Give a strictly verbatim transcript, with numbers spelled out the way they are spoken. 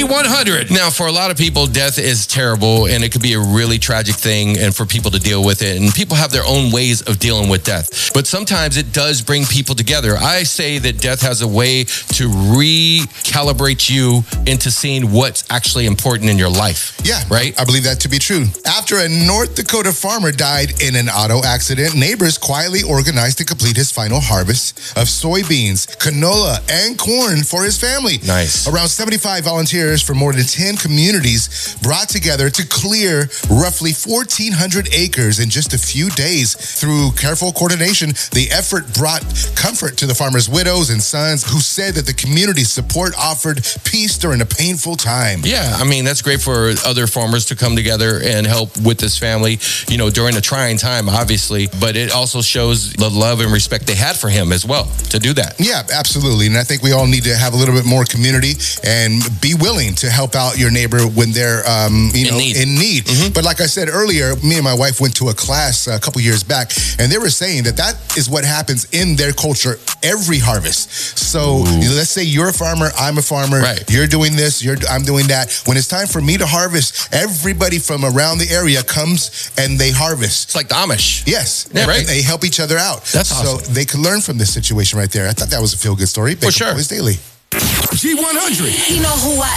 one hundred. Now, for a lot of people, death is terrible, and it could be a really tragic thing, and for people to deal with it. And people have their own ways of dealing with death. But sometimes it does bring people together. I say that death has a way to recalibrate you into seeing what's actually important in your life. Yeah, right? I believe that to be true. After a North Dakota farmer died in an auto accident, neighbors quietly organized to complete his final harvest of soybeans, canola, and corn for his family. Nice. Around seventy-five volunteers from more than ten communities brought together to clear roughly fourteen hundred acres in just a few days. Through careful coordination, the effort brought comfort to the farmers' widows and sons who said that the community's support offered peace during a painful time. Yeah, I mean, that's great for other farmers to come together and help with this family, you know, during a trying time, obviously. But it also shows the love and respect they had for him as well to do that. Yeah, absolutely. And I think we all need to have a little bit more community and be willing to help out your neighbor when they're, um, you in know, need. in need. Mm-hmm. But like I said earlier, me and my wife went to a class a couple years back, and they were saying that that is what happens in their culture every harvest. So Ooh. let's say you're a farmer, I'm a farmer, right. You're doing this, you're I'm doing that. When it's time for me to harvest, everybody from around the area comes and they harvest. It's like the Amish. Yes, yeah, right. And they help each other out. That's so awesome. they can learn from this situation right there. I thought that was a feel-good story. For sure. Boys Daily. G one hundred. You know who I